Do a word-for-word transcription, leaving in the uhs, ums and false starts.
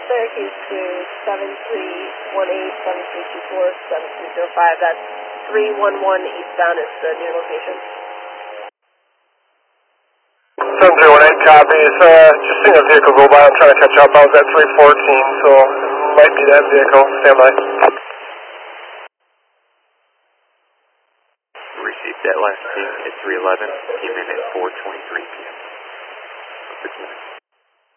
Syracuse to seven three one eight, seven three two four, seven three zero five. That's three one one eastbound is the new location. seven three one eight, copy. It's, uh, just seeing a vehicle go by. I'm trying to catch up. I was at three fourteen, so it might be that vehicle. Stand by. Received that last ping at three eleven. Came in at four twenty-three p m